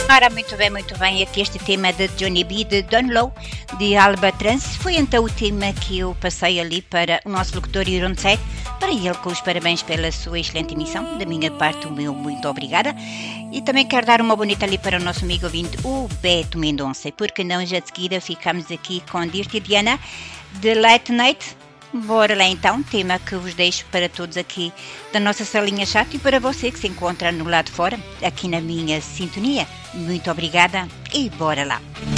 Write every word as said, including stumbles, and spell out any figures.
Ora, muito bem, muito bem. Aqui este tema de Johnny B, de Don Low, de Albatrance, foi então o tema que eu passei ali para o nosso locutor Ironce, para ele com os parabéns pela sua excelente emissão. Da minha parte, o meu muito obrigada. E também quero dar uma bonita ali para o nosso amigo ouvinte, o Beto Mendonça. Porque não, já de seguida ficamos aqui com Dirty Diana, de Late Night. Bora lá então, tema que vos deixo para todos aqui da nossa salinha chata e para você que se encontra no lado de fora, aqui na minha sintonia. Muito obrigada e bora lá.